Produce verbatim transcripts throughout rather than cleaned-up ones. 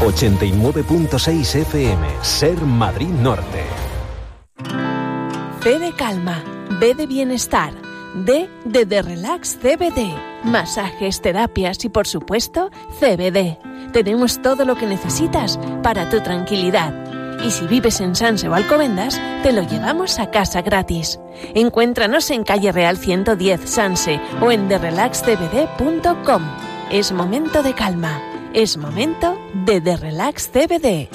ochenta y nueve punto seis F M, Ser Madrid Norte. C de calma, B de bienestar, D de The Relax C B D, masajes, terapias y por supuesto C B D. Tenemos todo lo que necesitas para tu tranquilidad. Y si vives en Sanse o Alcobendas, te lo llevamos a casa gratis. Encuéntranos en calle Real ciento diez Sanse o en the relax c b d punto com. Es momento de calma. Es momento de The Relax C B D.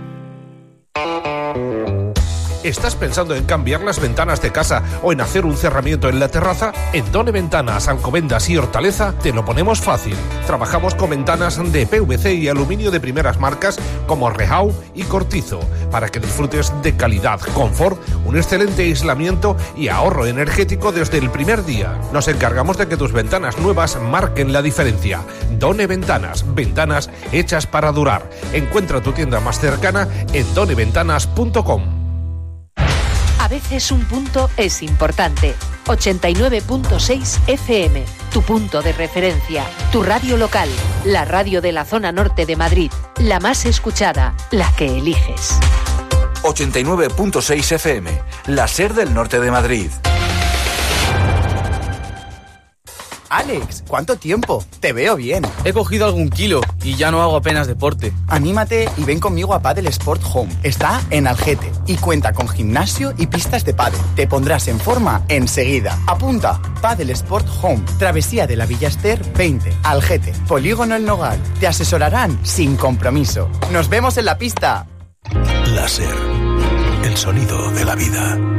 ¿Estás pensando en cambiar las ventanas de casa o en hacer un cerramiento en la terraza? En Done Ventanas, Alcobendas y Hortaleza te lo ponemos fácil. Trabajamos con ventanas de P V C y aluminio de primeras marcas como Rehau y Cortizo para que disfrutes de calidad, confort, un excelente aislamiento y ahorro energético desde el primer día. Nos encargamos de que tus ventanas nuevas marquen la diferencia. Done Ventanas, ventanas hechas para durar. Encuentra tu tienda más cercana en done ventanas punto com. A veces un punto es importante. ochenta y nueve punto seis F M, tu punto de referencia, tu radio local, la radio de la zona norte de Madrid, la más escuchada, la que eliges. ochenta y nueve punto seis F M, la SER del norte de Madrid. Alex, ¿cuánto tiempo? Te veo bien. He cogido algún kilo y ya no hago apenas deporte. Anímate y ven conmigo a Padel Sport Home. Está en Algete y cuenta con gimnasio y pistas de pádel. Te pondrás en forma enseguida. Apunta, Padel Sport Home, Travesía de la Villa Ester veinte, Algete, Polígono El Nogal. Te asesorarán sin compromiso. ¡Nos vemos en la pista! La SER, el sonido de la vida.